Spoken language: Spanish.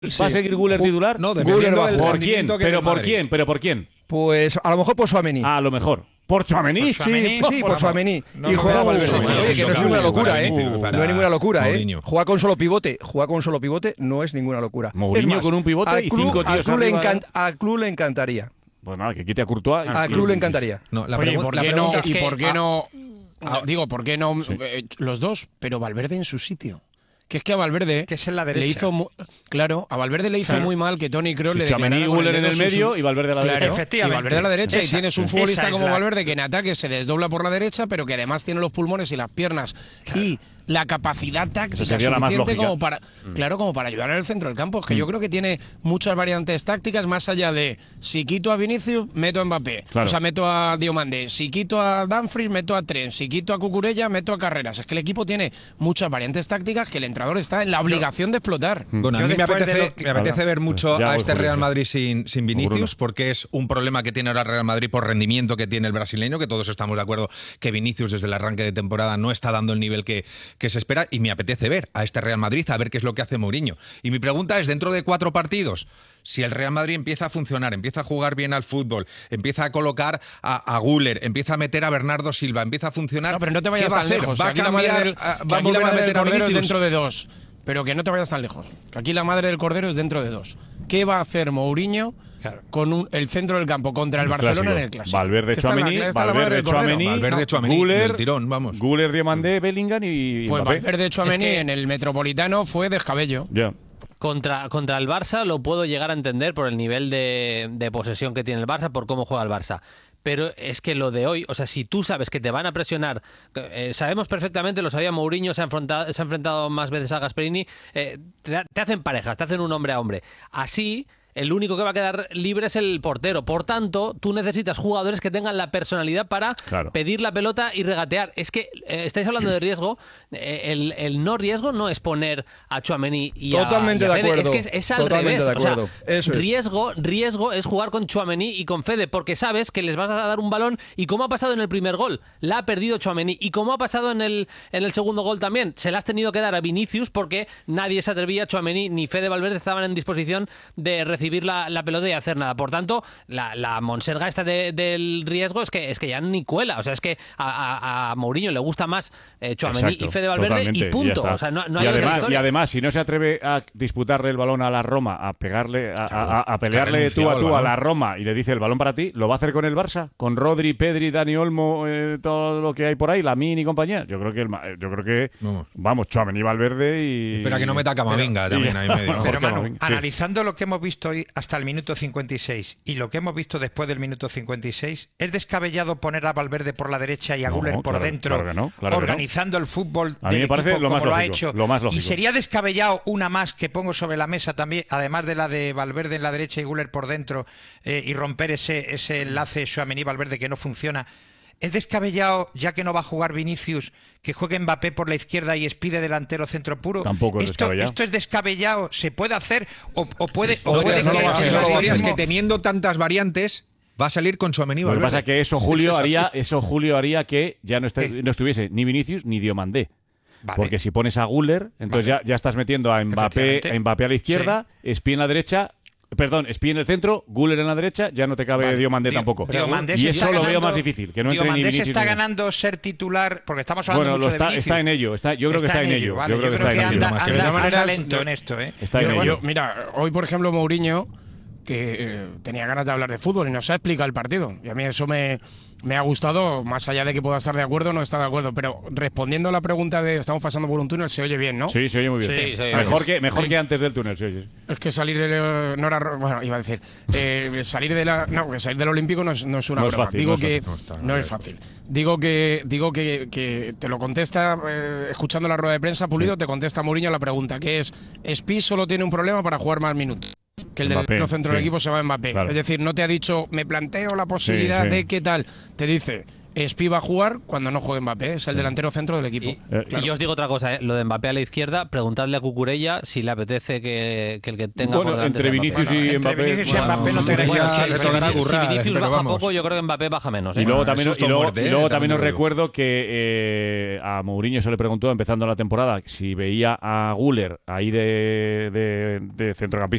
¿Va a seguir Güler titular? No, dependiendo del ¿Por quién? rendimiento que ¿Pero dé por Madrid. quién? ¿Pero por quién? Pues a lo mejor por Tchouaméni. A lo mejor. ¿Por Tchouaméni? Sí, por Tchouaméni. No, Y juega no, Valverde. no, Oye, que no es no, ninguna no, locura, no, ¿eh? para No es ninguna locura, ¿eh? Mourinho. Juega con solo pivote no es ninguna locura. Mourinho Es más, con un pivote al y club- 5 tíos arriba. Al club le encantaría. Pues nada, que quite a Courtois. Al club le encantaría. No, la Oye, pregunta- ¿por la qué no? pregunta ¿Y es por qué no? Digo, ¿por qué no Sí. los dos? Pero Valverde en su sitio. Que es que a Valverde Que es en la le derecha. hizo claro, a Valverde le hizo muy mal que Toni Kroos le Tchouaméni y declarara con Güler en dedo el su- medio y Valverde a la Claro, derecha. Efectivamente. Y Valverde a la derecha y Esa- tienes un esa futbolista es como la- Valverde que en ataque se desdobla por la derecha, pero que además tiene los pulmones y las piernas y la capacidad táctica Esa sería la más suficiente lógica. como para, claro, como para ayudar en el centro del campo. Es que yo creo que tiene muchas variantes tácticas más allá de si quito a Vinicius, meto a Mbappé. Claro. O sea, meto a Diomande. Si quito a Dumfries, meto a Trent. Si quito a Cucurella, meto a Carreras. Es que el equipo tiene muchas variantes tácticas que el entrenador está en la obligación de explotar. Bueno, a Yo mí me después de apetece, lo que- me apetece ver mucho Ya a voy, este Julio, Real sí. Madrid sin Vinicius, porque es un problema que tiene ahora el Real Madrid por rendimiento que tiene el brasileño, que todos estamos de acuerdo que Vinicius desde el arranque de temporada no está dando el nivel que se espera, y me apetece ver a este Real Madrid, a ver qué es lo que hace Mourinho. Y mi pregunta es, dentro de 4 partidos, si el Real Madrid empieza a funcionar, empieza a jugar bien al fútbol, empieza a colocar a Güler, empieza a meter a Bernardo Silva, empieza a funcionar, No, pero no te ¿qué vayas va a tan hacer? lejos. ¿Va a Aquí la madre cambiar, del- va a que aquí volver la a madre del meter a Cordero es Vinicius? dentro de 2. Pero que no te vayas tan lejos. Que aquí la madre del Cordero es dentro de 2. ¿Qué va a hacer Mourinho con el centro del campo contra el Barcelona en el Clásico? Valverde, Que está la- Tchouaméni, está la madre Valverde, del Cordero. Tchouaméni, Valverde, Tchouaméni, Güler, del tirón, vamos. Güler, Diomandé, Bellingham y Pues Mbappé. Valverde Tchouaméni Es que- en el Metropolitano fue descabello. Ya. Contra el Barça lo puedo llegar a entender por el nivel de posesión que tiene el Barça, por cómo juega el Barça. Pero es que lo de hoy, o sea, si tú sabes que te van a presionar, sabemos perfectamente, lo sabía Mourinho, se ha enfrentado más veces a Gasperini, te hacen parejas, te hacen un hombre a hombre. Así, el único que va a quedar libre es el portero. Por tanto, tú necesitas jugadores que tengan la personalidad para Claro. pedir la pelota y regatear. Es que estáis hablando de riesgo. El no riesgo no es poner a Tchouaméni y Totalmente y a de Fede. acuerdo. Es que es al Totalmente revés. de O sea, acuerdo. Eso es. riesgo es jugar con Tchouaméni y con Fede, porque sabes que les vas a dar un balón, y como ha pasado en el primer gol, la ha perdido Tchouaméni, y como ha pasado en el segundo gol también, se la has tenido que dar a Vinicius porque nadie se atrevía, Tchouaméni ni Fede Valverde estaban en disposición de recibir la pelota y hacer nada. Por tanto, la monserga esta del riesgo es que ya ni cuela. O sea, es que a Mourinho le gusta más Tchouaméni Exacto, y Fede Valverde totalmente, y punto. ya está. O sea, no y hay otra además, historia. y además, si no se atreve a disputarle el balón a la Roma, a pegarle, a pelearle renunció tú a al tú a balón. la Roma y le dice el balón para ti, ¿lo va a hacer con el Barça? Con Rodri, Pedri, Dani Olmo, todo lo que hay por ahí, Lamine y compañía. Yo creo que vamos, Tchouaméni, Valverde y... Espera que no meta Camavinga también ahí medio. ¿no? Pero Jorge Manu, Camavinga, sí. analizando lo que hemos visto hoy hasta el minuto 56 y lo que hemos visto después del minuto 56, ¿es descabellado poner a Valverde por la derecha y a No, Güler por claro, dentro, claro que no, claro que no. organizando el fútbol A mí del me parece equipo lo más como lo ha lógico, hecho? lo más lógico. Y sería descabellado una más que pongo sobre la mesa también, además de la de Valverde en la derecha y Güler por dentro, y romper ese enlace Tchouaméni-Valverde que no funciona. ¿Es descabellado, ya que no va a jugar Vinicius, que juegue Mbappé por la izquierda y Spide delantero centro puro? Tampoco es descabellado. ¿Esto es descabellado? ¿Se puede hacer? ¿O puede No, que no lo va a el hacer. La historia es madridismo- que teniendo tantas variantes, va a salir con Tchouaméni. Lo que Valverde. pasa es que eso Julio haría que ya no ¿Qué? estuviese ni Vinicius ni Diomandé. Vale. Porque si pones a Güler, entonces ya estás metiendo a Mbappé Efectivamente. a la izquierda, Espí en la derecha, perdón, Espí en el centro, Güler en la derecha, ya no te cabe Vale. Diomandé tampoco. Diomandé Y se eso está lo veo ganando- más difícil, que no entre ni Diomandé se Vinicius. está ni- ganando ser titular, porque estamos hablando Bueno, mucho de Vinicius. está en ello, yo creo que está en ello. Vale, Yo creo que está en ello. anda, Más que de todas maneras, lento yo- en esto, ¿eh? Está en Pero ello. bueno, mira, hoy por ejemplo Mourinho, que tenía ganas de hablar de fútbol y nos ha explicado el partido. Y a mí eso me ha gustado, más allá de que pueda estar de acuerdo o no estar de acuerdo. Pero respondiendo a la pregunta de estamos pasando por un túnel, se oye bien, ¿no? Sí, se oye muy bien. Sí, se oye Mejor que antes del túnel, se oye. Es que salir del... No era, bueno, iba a decir... salir de la... No, que salir del Olímpico no es una No es broma. fácil, Digo no es que... fácil. No es fácil. Digo que te lo contesta, escuchando la rueda de prensa, Pulido, te contesta Mourinho a la pregunta, que es... Spi solo tiene un problema para jugar más minutos. Que el Mbappé, del centro del sí. equipo se va a Mbappé. Claro. Es decir, no te ha dicho, me planteo la posibilidad Sí, sí. de qué tal. Te dice, Espi va a jugar cuando no juegue Mbappé, es el delantero centro del equipo. Y yo os digo otra cosa, lo de Mbappé a la izquierda, preguntadle a Cucurella si le apetece que el que tenga por delante entre Vinicius y Mbappé. No te si Vinicius baja poco, yo creo que Mbappé baja menos. Y luego también os recuerdo que a Mourinho se le preguntó, empezando la temporada, si veía a Güler ahí de centrocampista